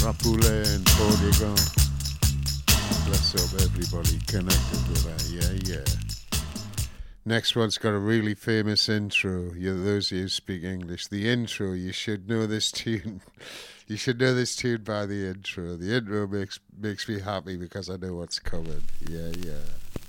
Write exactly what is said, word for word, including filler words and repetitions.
Rapule and Polygon. Bless up everybody connected with that. Yeah, yeah. Next one's got a really famous intro. You, those of you who speak English, the intro, you should know this tune. You should know this tune by the intro. The intro makes makes me happy because I know what's coming. Yeah, yeah.